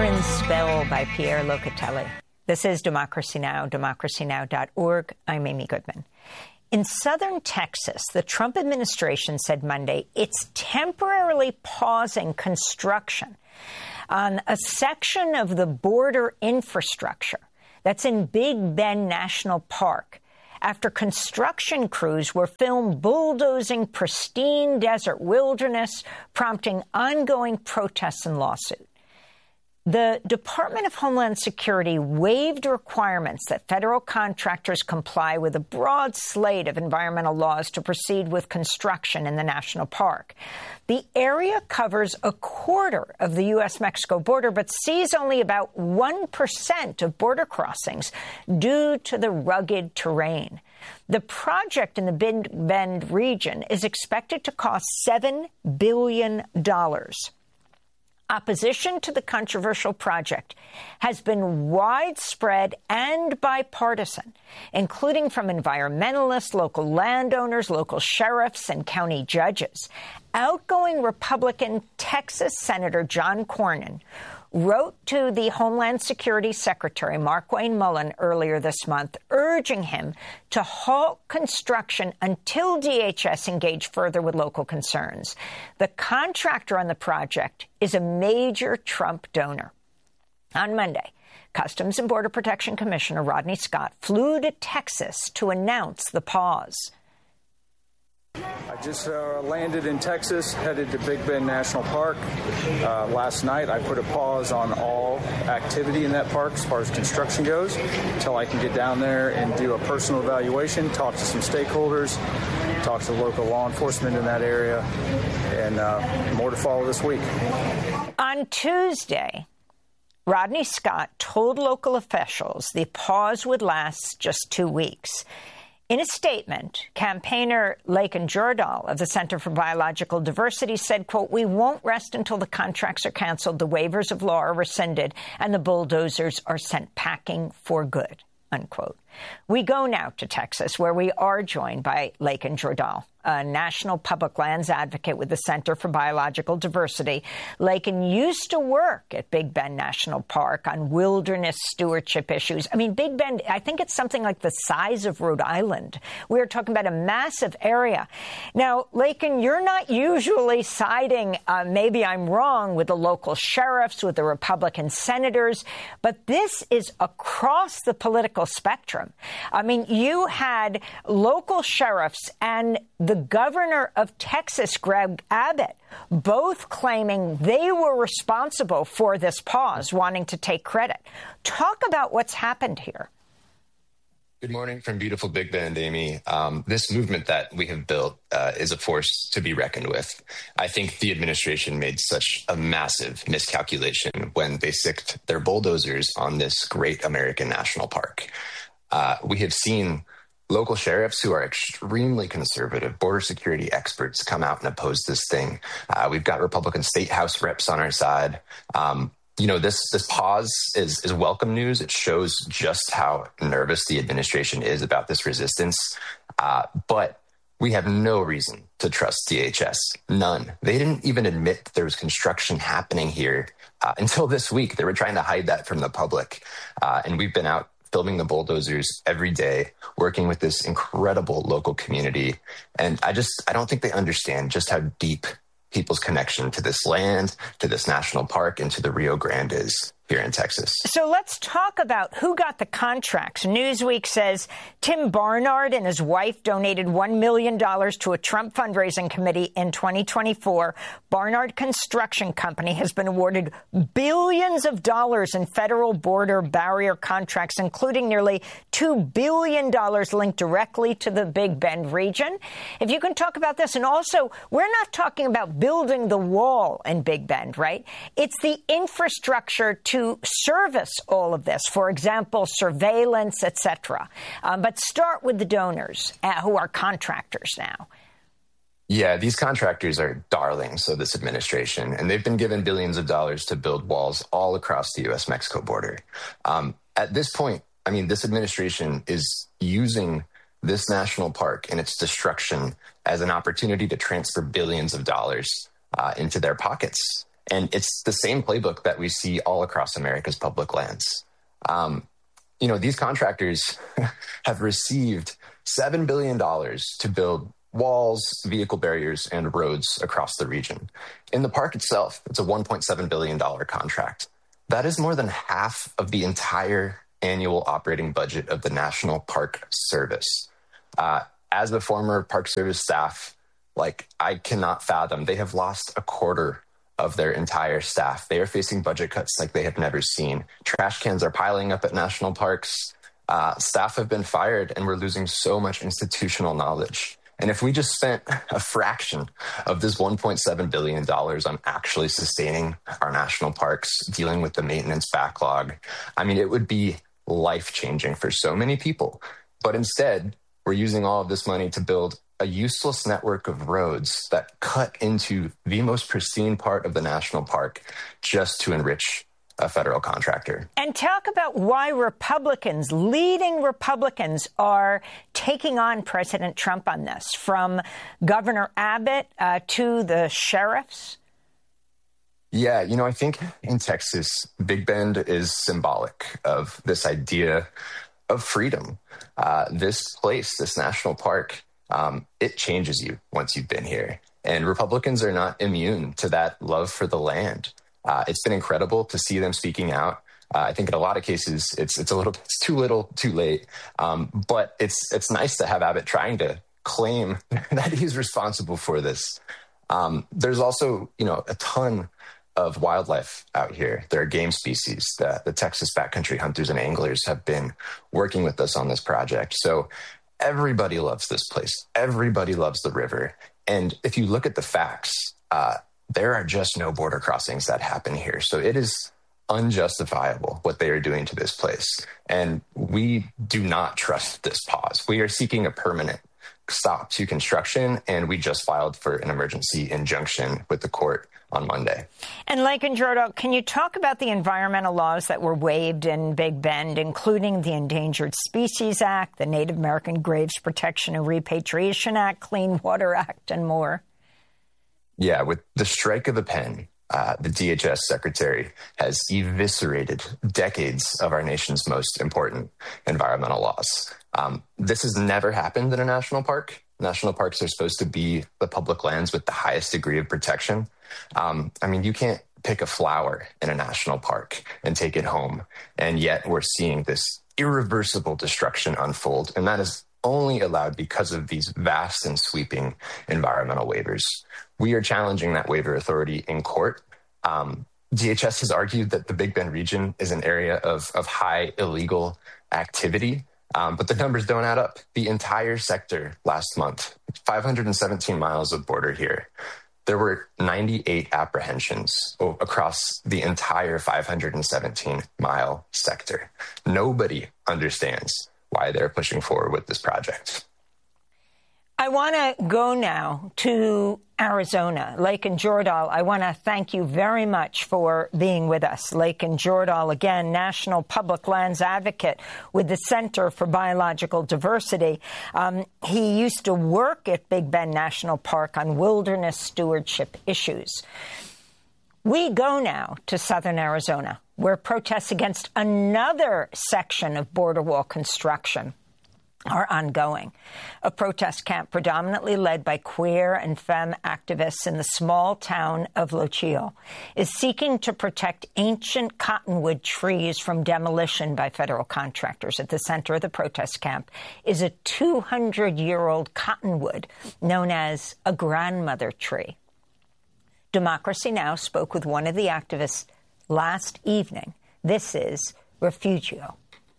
Foreign Spell by Pierre Locatelli. This is Democracy Now!, democracynow.org. I'm Amy Goodman. In southern Texas, the Trump administration said Monday it's temporarily pausing construction on a section of the border infrastructure that's in Big Bend National Park after construction crews were filmed bulldozing pristine desert wilderness, prompting ongoing protests and lawsuits. The Department of Homeland Security waived requirements that federal contractors comply with a broad slate of environmental laws to proceed with construction in the national park. The area covers a quarter of the U.S.-Mexico border, but sees only about 1% of border crossings due to the rugged terrain. The project in the Big Bend region is expected to cost $7 billion. Opposition to the controversial project has been widespread and bipartisan, including from environmentalists, local landowners, local sheriffs, and county judges. Outgoing Republican Texas Senator John Cornyn wrote to the Homeland Security Secretary, Markwayne Mullin, earlier this month, urging him to halt construction until DHS engage further with local concerns. The contractor on the project is a major Trump donor. On Monday, Customs and Border Protection Commissioner Rodney Scott flew to Texas to announce the pause. I just landed in Texas, headed to Big Bend National Park. Last night, I put a pause on all activity in that park as far as construction goes until I can get down there and do a personal evaluation, talk to some stakeholders, talk to local law enforcement in that area, and more to follow this week. On Tuesday, Rodney Scott told local officials the pause would last just 2 weeks. In a statement, campaigner Laken Jordahl of the Center for Biological Diversity said, quote, "We won't rest until the contracts are canceled, the waivers of law are rescinded, and the bulldozers are sent packing for good," unquote. We go now to Texas, where we are joined by Laken Jordahl, a national public lands advocate with the Center for Biological Diversity. Laken used to work at Big Bend National Park on wilderness stewardship issues. I mean, Big Bend, I think it's something like the size of Rhode Island. We're talking about a massive area. Now, Laken, you're not usually siding, maybe I'm wrong, with the local sheriffs, with the Republican senators, but this is across the political spectrum. I mean, you had local sheriffs and the governor of Texas, Greg Abbott, both claiming they were responsible for this pause, wanting to take credit. Talk about what's happened here. Good morning from beautiful Big Bend, Amy. This movement that we have built is a force to be reckoned with. I think the administration made such a massive miscalculation when they sicked their bulldozers on this great American national park. We have seen local sheriffs who are extremely conservative, border security experts come out and oppose this thing. We've got Republican state house reps on our side. This pause is welcome news. It shows just how nervous the administration is about this resistance. But we have no reason to trust DHS. None. They didn't even admit that there was construction happening here until this week. They were trying to hide that from the public. And we've been out filming the bulldozers every day, working with this incredible local community. And I don't think they understand just how deep people's connection to this land, to this national park, and to the Rio Grande is here in Texas. So let's talk about who got the contracts. Newsweek says Tim Barnard and his wife donated $1 million to a Trump fundraising committee in 2024. Barnard Construction Company has been awarded billions of dollars in federal border barrier contracts, including nearly $2 billion linked directly to the Big Bend region. If you can talk about this. And also, we're not talking about building the wall in Big Bend, right? It's the infrastructure to service all of this, for example, surveillance, etc. But start with the donors who are contractors now. Yeah, these contractors are darlings of this administration, and they've been given billions of dollars to build walls all across the U.S.-Mexico border. At this point, I mean, this administration is using this national park and its destruction as an opportunity to transfer billions of dollars into their pockets. And it's the same playbook that we see all across America's public lands. These contractors have received $7 billion to build walls, vehicle barriers, and roads across the region. In the park itself, it's a $1.7 billion contract. That is more than half of the entire annual operating budget of the National Park Service. As a former Park Service staff, I cannot fathom, they have lost a quarter of their entire staff. They are facing budget cuts like they have never seen. Trash cans are piling up at national parks. Staff have been fired, and we're losing so much institutional knowledge. And if we just spent a fraction of this $1.7 billion on actually sustaining our national parks, dealing with the maintenance backlog, it would be life-changing for so many people. But instead, we're using all of this money to build a useless network of roads that cut into the most pristine part of the national park just to enrich a federal contractor. And talk about why leading Republicans, are taking on President Trump on this, from Governor Abbott to the sheriffs. Yeah, I think in Texas, Big Bend is symbolic of this idea of freedom. This place, this national park, it changes you once you've been here. And Republicans are not immune to that love for the land. It's been incredible to see them speaking out. I think in a lot of cases, it's too little, too late. But it's nice to have Abbott trying to claim that he's responsible for this. There's also, a ton of wildlife out here. There are game species. The Texas backcountry hunters and anglers have been working with us on this project. So everybody loves this place. Everybody loves the river. And if you look at the facts, there are just no border crossings that happen here. So it is unjustifiable what they are doing to this place. And we do not trust this pause. We are seeking a permanent stop to construction, and we just filed for an emergency injunction with the court on Monday. And Laken Jordahl, can you talk about the environmental laws that were waived in Big Bend, including the Endangered Species Act, the Native American Graves Protection and Repatriation Act, Clean Water Act, and more? Yeah, with the strike of the pen, the DHS secretary has eviscerated decades of our nation's most important environmental laws. This has never happened in a national park. National parks are supposed to be the public lands with the highest degree of protection. You can't pick a flower in a national park and take it home. And yet we're seeing this irreversible destruction unfold. And that is only allowed because of these vast and sweeping environmental waivers. We are challenging that waiver authority in court. DHS has argued that the Big Bend region is an area of high illegal activity, but the numbers don't add up. The entire sector last month, 517 miles of border here, there were 98 apprehensions across the entire 517-mile sector. Nobody understands why they're pushing forward with this project. I want to go now to Arizona. Laken Jordahl, I want to thank you very much for being with us. Laken Jordahl, again, National Public Lands Advocate with the Center for Biological Diversity. He used to work at Big Bend National Park on wilderness stewardship issues. We go now to southern Arizona, where protests against another section of border wall construction are ongoing. A protest camp predominantly led by queer and femme activists in the small town of Lochio is seeking to protect ancient cottonwood trees from demolition by federal contractors. At the center of the protest camp is a 200-year-old cottonwood known as a grandmother tree. Democracy Now! Spoke with one of the activists last evening. This is Refugio.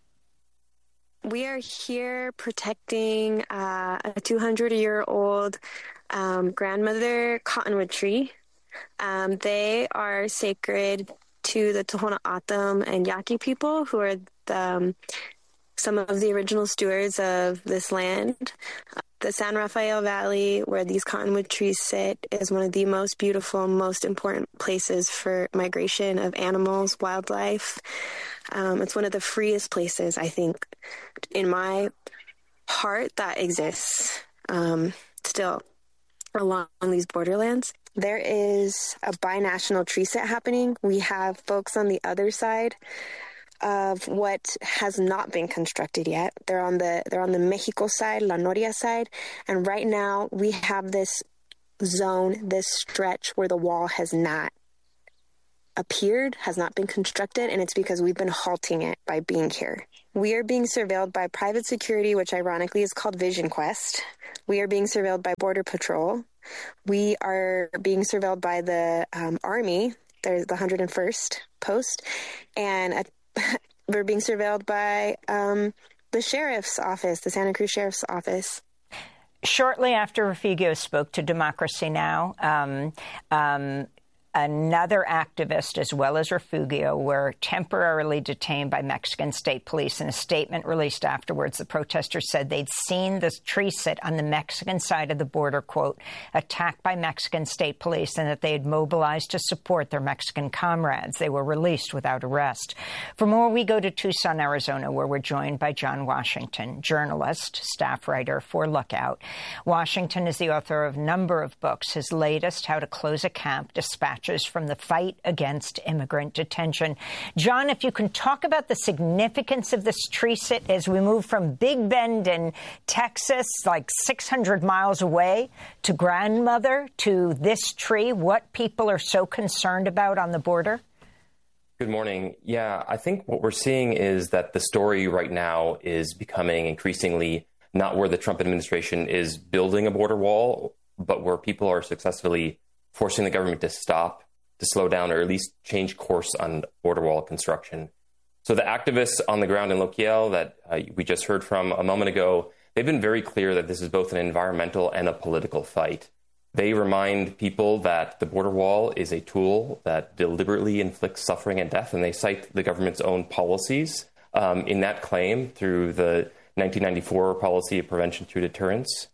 We are here protecting a 200-year-old grandmother cottonwood tree. They are sacred to the Tohono O'odham and Yaqui people, who are some of the original stewards of this land. The San Rafael Valley, where these cottonwood trees sit, is one of the most beautiful, most important places for migration of animals, wildlife. It's one of the freest places, I think, in my heart that exists still along these borderlands. there is a binational tree sit happening. We have folks on the other side of what has not been constructed yet. They're on the Mexico side, La Noria side, and right now we have this zone, this stretch where the wall has not appeared, has not been constructed, and it's because we've been halting it by being here. We are being surveilled by private security, which ironically is called Vision Quest. We are being surveilled by Border Patrol. We are being surveilled by the Army. There's the 101st Post, and we're being surveilled by the Sheriff's Office, the Santa Cruz Sheriff's Office. Shortly after Refugio spoke to Democracy Now!, another activist, as well as Refugio, were temporarily detained by Mexican state police. In a statement released afterwards, the protesters said they'd seen the tree sit on the Mexican side of the border, quote, attacked by Mexican state police, and that they had mobilized to support their Mexican comrades. They were released without arrest. For more, we go to Tucson, Arizona, where we're joined by John Washington, journalist, staff writer for Lookout. Washington is the author of a number of books. His latest, How to Close a Camp, Dispatches from the Fight Against Immigrant Detention. John, if you can talk about the significance of this tree sit as we move from Big Bend in Texas, like 600 miles away, to Grandmother, to this tree, what people are so concerned about on the border? Good morning. Yeah, I think what we're seeing is that the story right now is becoming increasingly not where the Trump administration is building a border wall, but where people are successfully forcing the government to stop, to slow down, or at least change course on border wall construction. So the activists on the ground in Loquiel that we just heard from a moment ago, they've been very clear that this is both an environmental and a political fight. They remind people that the border wall is a tool that deliberately inflicts suffering and death, and they cite the government's own policies in that claim through the 1994 policy of prevention through deterrence.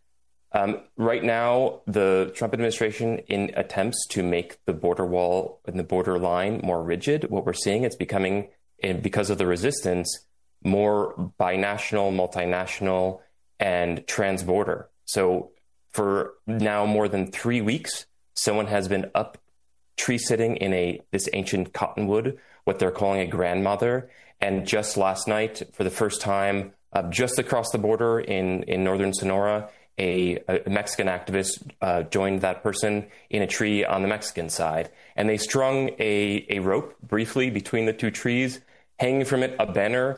Right now, the Trump administration, in attempts to make the border wall and the border line more rigid, what we're seeing, it's becoming, because of the resistance, more binational, multinational, and transborder. So for now more than 3 weeks, someone has been up tree sitting in this ancient cottonwood, what they're calling a grandmother. And just last night, for the first time, just across the border in northern Sonora, a Mexican activist joined that person in a tree on the Mexican side. And they strung a rope briefly between the two trees, hanging from it a banner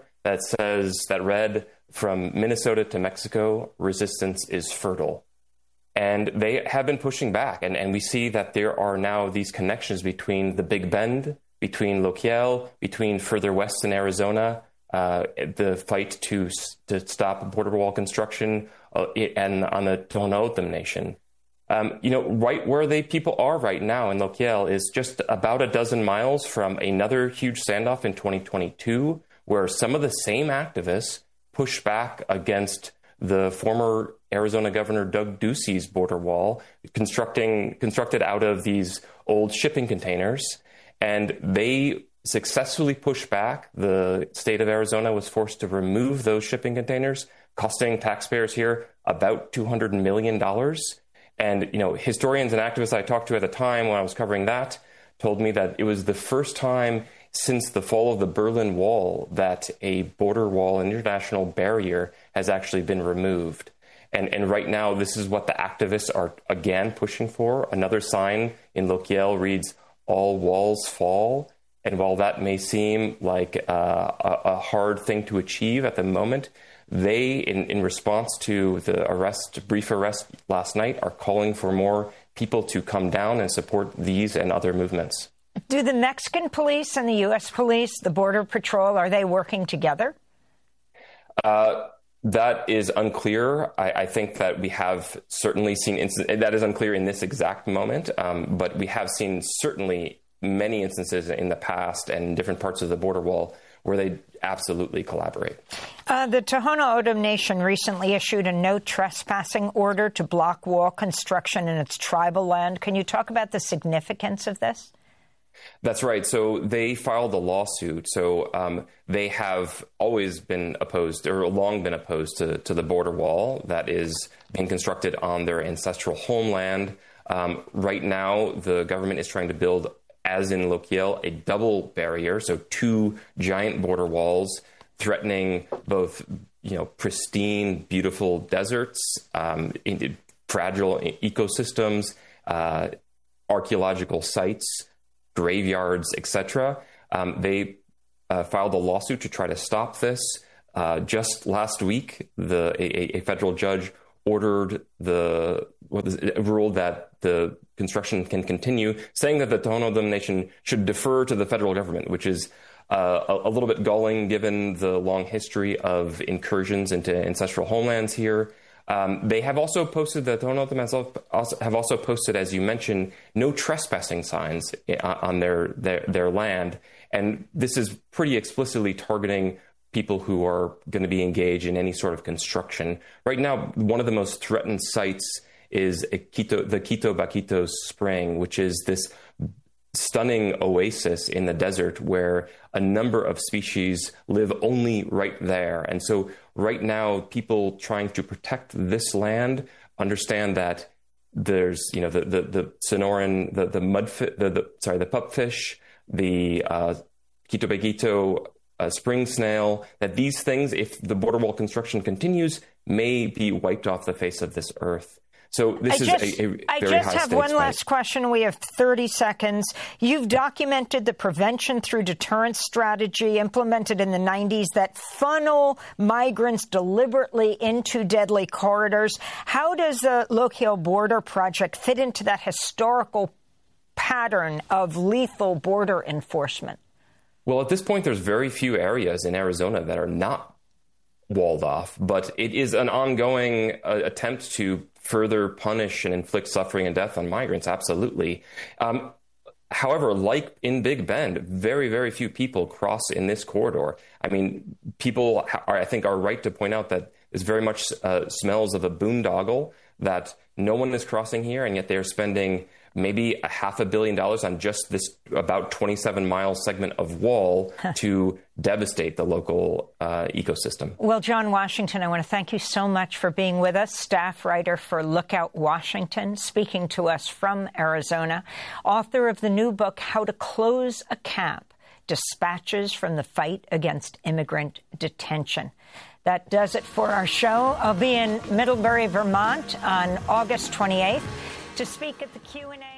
that read, "From Minnesota to Mexico, resistance is fertile." And they have been pushing back. And we see that there are now these connections between the Big Bend, between Loquiel, between further west in Arizona, the fight to stop border wall construction, and on the Tohono O'odham Nation. Right where people are right now in Loquiel is just about a dozen miles from another huge standoff in 2022, where some of the same activists pushed back against the former Arizona Governor Doug Ducey's border wall, constructed out of these old shipping containers. And they successfully pushed back. The state of Arizona was forced to remove those shipping containers, costing taxpayers here about $200 million. And, historians and activists I talked to at the time when I was covering that told me that it was the first time since the fall of the Berlin Wall that a border wall, an international barrier, has actually been removed. And right now, this is what the activists are again pushing for. Another sign in Loquiel reads, "All walls fall." And while that may seem like a hard thing to achieve at the moment, they, in response to the brief arrest last night, are calling for more people to come down and support these and other movements. Do the Mexican police and the U.S. police, the Border Patrol, are they working together? That is unclear. I think that we have certainly seen that is unclear in this exact moment, but we have seen certainly many instances in the past and in different parts of the border wall where they absolutely collaborate. The Tohono O'odham Nation recently issued a no trespassing order to block wall construction in its tribal land. Can you talk about the significance of this? That's right. So they filed a lawsuit. So they have always been opposed, or long been opposed to the border wall that is being constructed on their ancestral homeland. Right now, the government is trying to build, as in Lokiel, a double barrier, so 2 giant border walls threatening both, pristine, beautiful deserts, fragile ecosystems, archaeological sites, graveyards, etc. They filed a lawsuit to try to stop this. Just last week, a federal judge ordered ruled that the construction can continue, saying that the Tohono O'odham Nation should defer to the federal government, which is a little bit galling given the long history of incursions into ancestral homelands here. They have also posted, the Tohono O'odham have also posted, as you mentioned, no trespassing signs on their land. And this is pretty explicitly targeting people who are going to be engaged in any sort of construction. Right now, one of the most threatened sites is the Quito Baquito Spring, which is this stunning oasis in the desert where a number of species live only right there. And so right now, people trying to protect this land understand that there's, the Sonoran, the pupfish, the Quito Baquito spring snail, that these things, if the border wall construction continues, may be wiped off the face of this earth. So this is a very high stakes I just have one last question. We have 30 seconds. You've documented the prevention through deterrence strategy implemented in the 90s that funnel migrants deliberately into deadly corridors. How does the Lokiel Border Project fit into that historical pattern of lethal border enforcement? Well, at this point, there's very few areas in Arizona that are not walled off, but it is an ongoing attempt to further punish and inflict suffering and death on migrants, absolutely. However, like in Big Bend, very, very few people cross in this corridor. I mean, people are right to point out that this very much smells of a boondoggle, that no one is crossing here, and yet they're spending maybe $500 million on just this about 27-mile segment of wall to devastate the local ecosystem. Well, John Washington, I want to thank you so much for being with us, staff writer for Lookout Washington, speaking to us from Arizona, author of the new book, How to Close a Camp, Dispatches from the Fight Against Immigrant Detention. That does it for our show. I'll be in Middlebury, Vermont on August 28th to speak at the Q&A.